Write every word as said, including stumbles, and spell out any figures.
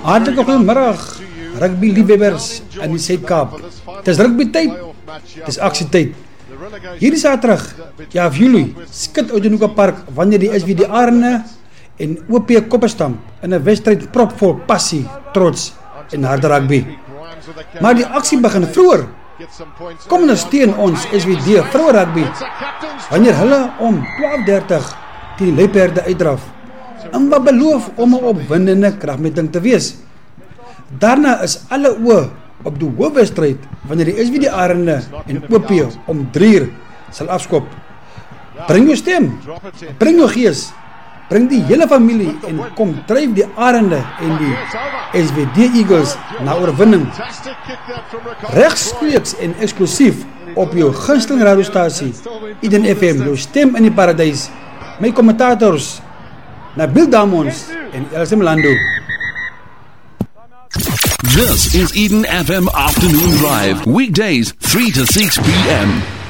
Hartlike goeiemiddag, rugby-liefhebbers in die Suid-Kaap. Het is rugby-tyd, het is aksietyd. Hierdie Saterdag, ja of Julie, skit Oudtshoorn Park wanneer die S V D Arende en O P Kopperstamp in 'n wedstryd propvol passie, trots en harde rugby. Maar die aksie begin vroeër. Kom ondersteun ons S V D vroue rugby wanneer hulle om twaalf dertig teen die Luiperde uitdraf. En wat beloof om 'n opwindende kragmeting te wees. Daarna is alle oë op die hoofwedstryd wanneer die S V D Arende en O P om drie uur sal afskop. Bring jou stem, bring jou gees, bring die hele familie en kom dryf die Arende en die S V D Eagles na oorwinning. Regstreeks en eksklusief op jou gunsteling radiostasie Eden F M, jou stem in die paradys. My kommentators Nabil Damons en Elsie Mlando. This is Eden F M Afternoon Drive, weekdays three to six p.m.